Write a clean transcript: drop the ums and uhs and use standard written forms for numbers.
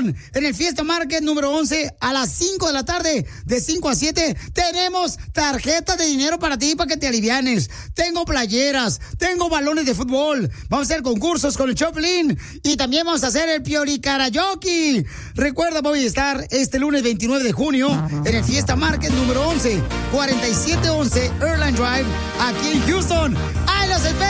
Houston, en el Fiesta Market número 11, a las 5 de la tarde, de 5 a 7, tenemos tarjetas de dinero para ti, para que te alivianes. Tengo playeras, tengo balones de fútbol, vamos a hacer concursos con el Choplin y también vamos a hacer el Pioli Karaoke. Recuerda, voy a estar este lunes 29 de junio en el Fiesta Market número 11, 4711 Airline Drive, aquí en Houston.